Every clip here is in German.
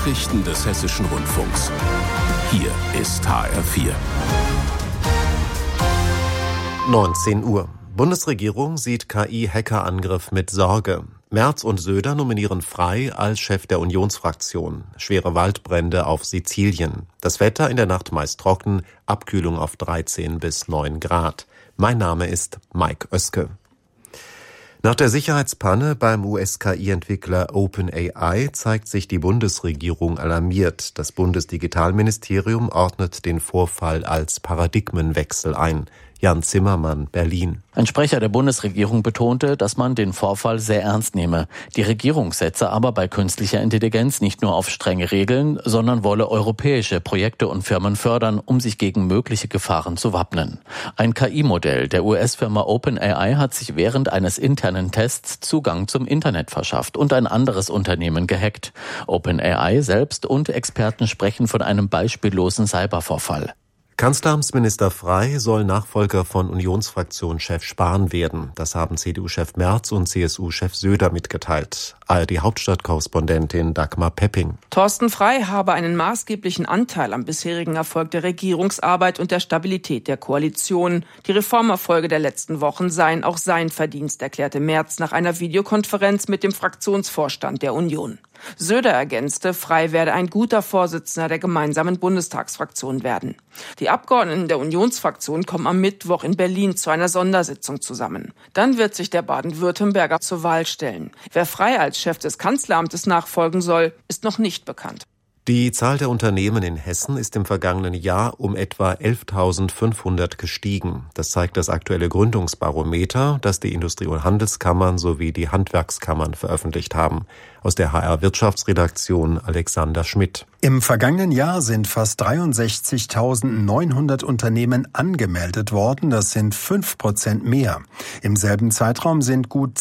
Nachrichten des Hessischen Rundfunks. Hier ist HR4. 19 Uhr. Bundesregierung sieht KI-Hackerangriff mit Sorge. Merz und Söder nominieren Frey als Chef der Unionsfraktion. Schwere Waldbrände auf Sizilien. Das Wetter in der Nacht meist trocken, Abkühlung auf 13 bis 9 Grad. Mein Name ist Mike Oeske. Nach der Sicherheitspanne beim US-KI-Entwickler OpenAI zeigt sich die Bundesregierung alarmiert. Das Bundesdigitalministerium ordnet den Vorfall als Paradigmenwechsel ein. Jan Zimmermann, Berlin. Ein Sprecher der Bundesregierung betonte, dass man den Vorfall sehr ernst nehme. Die Regierung setze aber bei künstlicher Intelligenz nicht nur auf strenge Regeln, sondern wolle europäische Projekte und Firmen fördern, um sich gegen mögliche Gefahren zu wappnen. Ein KI-Modell der US-Firma OpenAI hat sich während eines internen Tests Zugang zum Internet verschafft und ein anderes Unternehmen gehackt. OpenAI selbst und Experten sprechen von einem beispiellosen Cybervorfall. Kanzleramtsminister Frey soll Nachfolger von Unionsfraktionschef Spahn werden. Das haben CDU-Chef Merz und CSU-Chef Söder mitgeteilt. ARD-Hauptstadtkorrespondentin Dagmar Pepping. Thorsten Frey habe einen maßgeblichen Anteil am bisherigen Erfolg der Regierungsarbeit und der Stabilität der Koalition. Die Reformerfolge der letzten Wochen seien auch sein Verdienst, erklärte Merz nach einer Videokonferenz mit dem Fraktionsvorstand der Union. Söder ergänzte, Frey werde ein guter Vorsitzender der gemeinsamen Bundestagsfraktion werden. Die Abgeordneten der Unionsfraktion kommen am Mittwoch in Berlin zu einer Sondersitzung zusammen. Dann wird sich der Baden-Württemberger zur Wahl stellen. Wer Frey als Chef des Kanzleramtes nachfolgen soll, ist noch nicht bekannt. Die Zahl der Unternehmen in Hessen ist im vergangenen Jahr um etwa 11.500 gestiegen. Das zeigt das aktuelle Gründungsbarometer, das die Industrie- und Handelskammern sowie die Handwerkskammern veröffentlicht haben. Aus der HR-Wirtschaftsredaktion Alexander Schmidt. Im vergangenen Jahr sind fast 63.900 Unternehmen angemeldet worden. Das sind 5% mehr. Im selben Zeitraum sind gut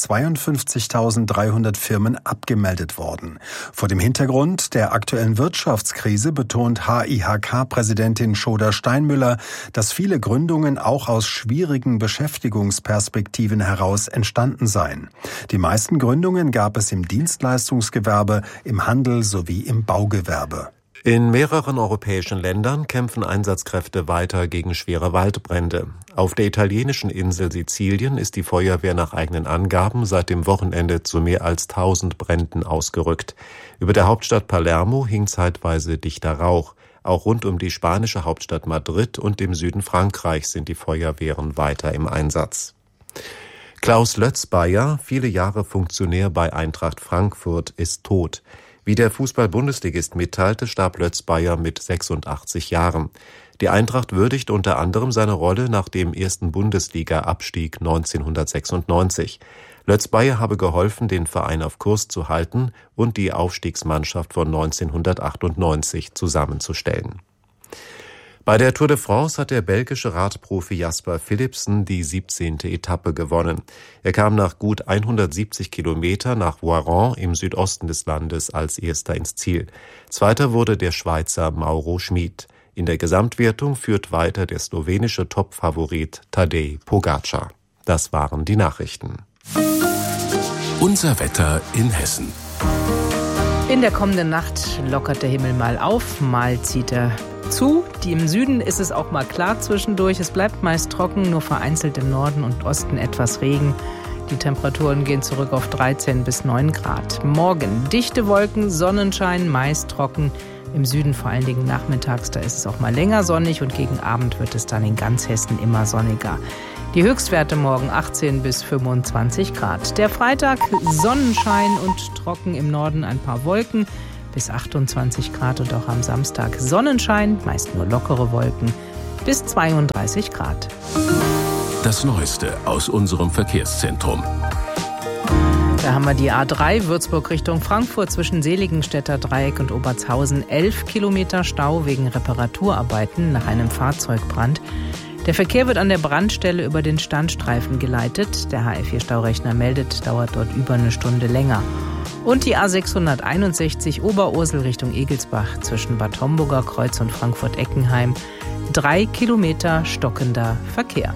52.300 Firmen abgemeldet worden. Vor dem Hintergrund der aktuellen Wirtschaftskrise betont HIHK-Präsidentin Schoder-Steinmüller, dass viele Gründungen auch aus schwierigen Beschäftigungsperspektiven heraus entstanden seien. Die meisten Gründungen gab es im Dienstleistungsgewerbe, im Handel sowie im Baugewerbe. In mehreren europäischen Ländern kämpfen Einsatzkräfte weiter gegen schwere Waldbrände. Auf der italienischen Insel Sizilien ist die Feuerwehr nach eigenen Angaben seit dem Wochenende zu mehr als 1000 Bränden ausgerückt. Über der Hauptstadt Palermo hing zeitweise dichter Rauch. Auch rund um die spanische Hauptstadt Madrid und im Süden Frankreichs sind die Feuerwehren weiter im Einsatz. Klaus Lötzbeier, viele Jahre Funktionär bei Eintracht Frankfurt, ist tot. Wie der Fußball-Bundesligist mitteilte, starb Lötzbeier mit 86 Jahren. Die Eintracht würdigt unter anderem seine Rolle nach dem ersten Bundesliga-Abstieg 1996. Lötzbeier habe geholfen, den Verein auf Kurs zu halten und die Aufstiegsmannschaft von 1998 zusammenzustellen. Bei der Tour de France hat der belgische Radprofi Jasper Philipsen die 17. Etappe gewonnen. Er kam nach gut 170 Kilometer nach Voiron im Südosten des Landes als Erster ins Ziel. Zweiter wurde der Schweizer Mauro Schmid. In der Gesamtwertung führt weiter der slowenische Topfavorit Tadej Pogačar. Das waren die Nachrichten. Unser Wetter in Hessen. In der kommenden Nacht lockert der Himmel mal auf, mal zieht er zu. Im Süden ist es auch mal klar zwischendurch. Es bleibt meist trocken, nur vereinzelt im Norden und Osten etwas Regen. Die Temperaturen gehen zurück auf 13 bis 9 Grad. Morgen dichte Wolken, Sonnenschein, meist trocken. Im Süden vor allen Dingen nachmittags, da ist es auch mal länger sonnig und gegen Abend wird es dann in ganz Hessen immer sonniger. Die Höchstwerte morgen 18 bis 25 Grad. Der Freitag Sonnenschein und trocken im Norden ein paar Wolken. Bis 28 Grad und auch am Samstag Sonnenschein, meist nur lockere Wolken, bis 32 Grad. Das Neueste aus unserem Verkehrszentrum. Da haben wir die A3 Würzburg Richtung Frankfurt zwischen Seligenstädter Dreieck und Obertshausen. 11 Kilometer Stau wegen Reparaturarbeiten nach einem Fahrzeugbrand. Der Verkehr wird an der Brandstelle über den Standstreifen geleitet. Der HR4-Staurechner meldet, dauert dort über eine Stunde länger. Und die A661 Oberursel Richtung Egelsbach zwischen Bad Homburger Kreuz und Frankfurt-Eckenheim. 3 Kilometer stockender Verkehr.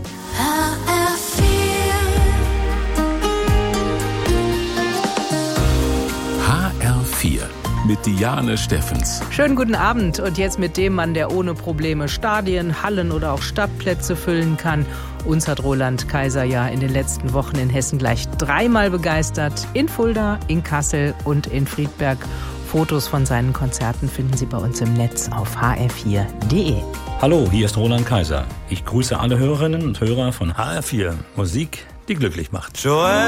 HR4, mit Diane Steffens. Schönen guten Abend und jetzt mit dem Mann, der ohne Probleme Stadien, Hallen oder auch Stadtplätze füllen kann. Uns hat Roland Kaiser ja in den letzten Wochen in Hessen gleich 3-mal begeistert. In Fulda, in Kassel und in Friedberg. Fotos von seinen Konzerten finden Sie bei uns im Netz auf hr4.de. Hallo, hier ist Roland Kaiser. Ich grüße alle Hörerinnen und Hörer von HR4. Musik, die glücklich macht. Joel!